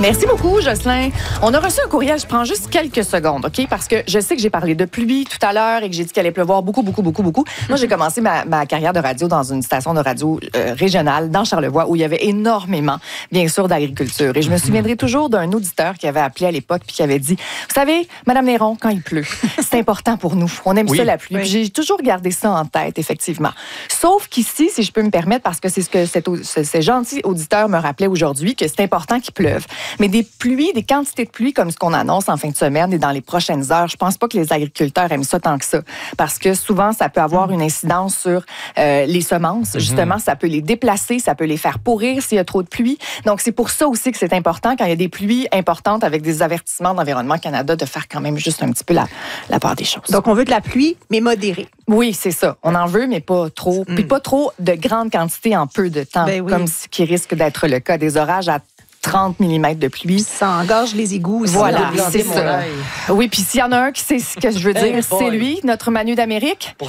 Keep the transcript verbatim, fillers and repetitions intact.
Merci beaucoup, Jocelyn. On a reçu un courriel, je prends juste quelques secondes, OK? Parce que je sais que j'ai parlé de pluie tout à l'heure et que j'ai dit qu'il allait pleuvoir beaucoup, beaucoup, beaucoup, beaucoup. Moi, j'ai commencé ma, ma carrière de radio dans une station de radio euh, régionale dans Charlevoix où il y avait énormément, bien sûr, d'agriculture. Et je me souviendrai toujours d'un auditeur qui avait appelé à l'époque puis qui avait dit, vous savez, Madame Néron, quand il pleut, c'est important pour nous. On aime oui. ça, la pluie. Oui. Puis j'ai toujours gardé ça en tête, effectivement. Sauf qu'ici, si je peux me permettre, parce que c'est ce que cet, ce, ce gentil auditeur me rappelait aujourd'hui, que c'est important qu'il pleuve. Mais des pluies, des quantités de pluie comme ce qu'on annonce en fin de semaine et dans les prochaines heures, je pense pas que les agriculteurs aiment ça tant que ça. Parce que souvent, ça peut avoir une incidence sur euh, les semences. Mm-hmm. Justement, ça peut les déplacer, ça peut les faire pourrir s'il y a trop de pluie. Donc, c'est pour ça aussi que c'est important, quand il y a des pluies importantes avec des avertissements d'Environnement Canada, de faire quand même juste un petit peu la, la part des choses. Donc, on veut de la pluie, mais modérée. Oui, c'est ça. On en veut, mais pas trop. Mm. Puis pas trop de grandes quantités en peu de temps, ben oui. comme ce qui risque d'être le cas. Des orages à trente millimètres de pluie. Ça engorge les égouts aussi. Voilà, c'est ça. Oui, puis s'il y en a un qui sait ce que je veux dire, hey, c'est lui, notre Manu d'Amérique. Pour